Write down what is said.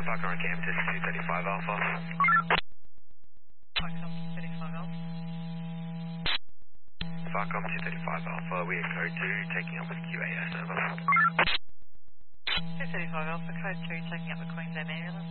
Falcon on campus 235 Alpha. Falcon 235 Alpha. Falcon 235 Alpha, we are code 2, taking up with QAS, over. 235 Alpha, code 2, taking up with Queensland Ambulance.